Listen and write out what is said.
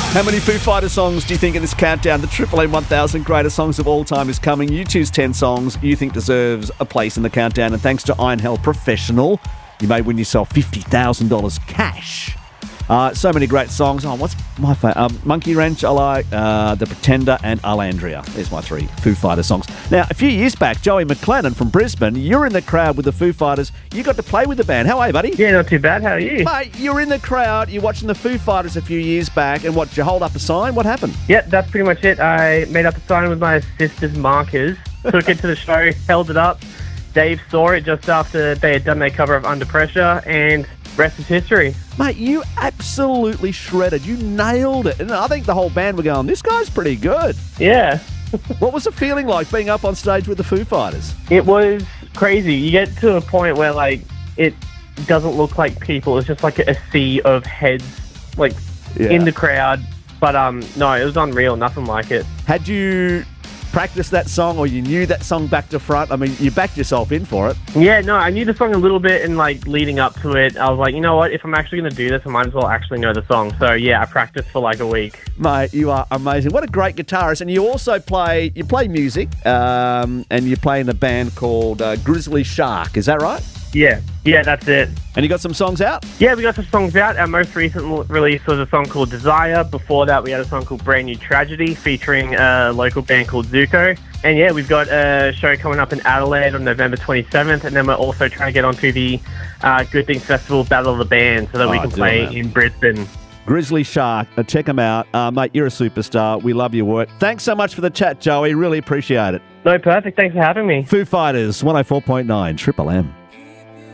How many Foo Fighters songs do you think in this countdown? The Triple M 1000 Greatest Songs of All Time is coming. You choose 10 songs you think deserves a place in the countdown. And thanks to Iron Hell Professional, you may win yourself $50,000 cash. So many great songs. Oh, what's my favourite? Monkey Wrench, I like. The Pretender and Alandria. There's my 3 Foo Fighters songs. Now, a few years back, Joey McLennan from Brisbane, you're in the crowd with the Foo Fighters. You got to play with the band. How are you, buddy? Yeah, not too bad. How are you? Mate, you're in the crowd. You're watching the Foo Fighters a few years back. And what, did you hold up a sign? What happened? Yeah, that's pretty much it. I made up a sign with my sister's markers, took it to the show, held it up. Dave saw it just after they had done their cover of Under Pressure, and rest is history. Mate, you absolutely shredded. You nailed it. And I think the whole band were going, this guy's pretty good. Yeah. What was the feeling like being up on stage with the Foo Fighters? It was crazy. You get to a point where, like, it doesn't look like people. It's just like a sea of heads, like, in the crowd. But, no, it was unreal. Nothing like it. Had you practiced that song, or you knew that song back to front? I mean, you backed yourself in for it. Yeah, no, I knew the song a little bit, and like leading up to it, I was like, you know what, if I'm actually going to do this, I might as well actually know the song. So yeah, I practiced for like a week. Mate, you are amazing. What a great guitarist. And you also play music, and you play in a band called Grizzly Shark. Is that right? Yeah, that's it. And you got some songs out? Yeah, we got some songs out. Our most recent release was a song called Desire. Before that, we had a song called Brand New Tragedy featuring a local band called Zuko. And yeah, we've got a show coming up in Adelaide on November 27th. And then we're also trying to get onto the Good Things Festival Battle of the Bands so that we can play in Brisbane. Grizzly Shark, check them out. Mate, you're a superstar. We love your work. Thanks so much for the chat, Joey. Really appreciate it. No, perfect. Thanks for having me. Foo Fighters, 104.9 Triple M.